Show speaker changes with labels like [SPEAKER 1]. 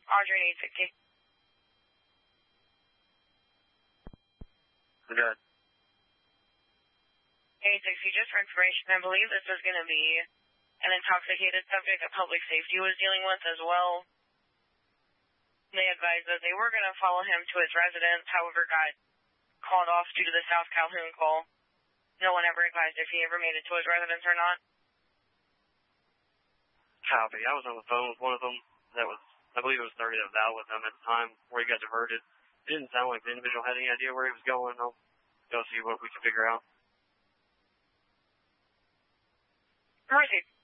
[SPEAKER 1] Audrey 860.
[SPEAKER 2] Good.
[SPEAKER 1] 860, just for information, I believe this is going to be an intoxicated subject that public safety was dealing with as well. They advised that they were going to follow him to his residence, however got called off due to the South Calhoun call. No one ever advised if he ever made it to his residence or not.
[SPEAKER 2] Copy. I was on the phone with one of them that was, I believe it was 30 that was out with them at the time where he got diverted. It didn't sound like the individual had any idea where he was going. I'll go see what we can figure out.
[SPEAKER 1] Proceed.